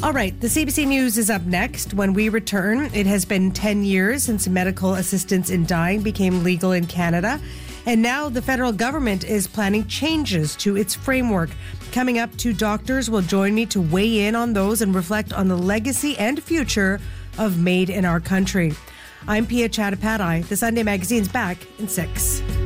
All right, the CBC News is up next. When we return, it has been 10 years since medical assistance in dying became legal in Canada. And now the federal government is planning changes to its framework. Coming up, two doctors will join me to weigh in on those and reflect on the legacy and future of Made in Our Country. I'm Pia Chattopadhyay. The Sunday Magazine's back in 6.